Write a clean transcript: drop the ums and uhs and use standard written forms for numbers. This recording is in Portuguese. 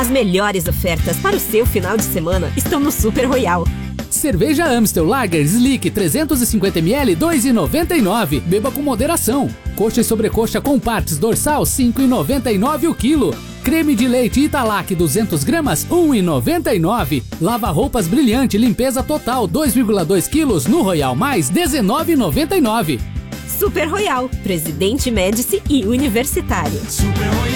As melhores ofertas para o seu final de semana estão no Super Royal. Cerveja Amstel Lager Slick 350ml 2,99. Beba com moderação. Coxa e sobrecoxa com partes dorsal 5,99 o quilo. Creme de leite Italac 200 gramas 1,99. Lava roupas brilhante limpeza total 2,2 quilos no Royal Mais 19,99. Super Royal, Presidente Médici e Universitário.